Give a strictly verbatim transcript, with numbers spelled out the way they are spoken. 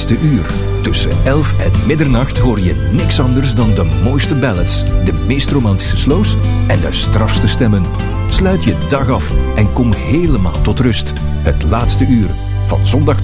laatste uur. Tussen elf en middernacht hoor je niks anders dan de mooiste ballads, de meest romantische slows en de strafste stemmen. Sluit je dag af en kom helemaal tot rust. Het laatste uur, van zondag tot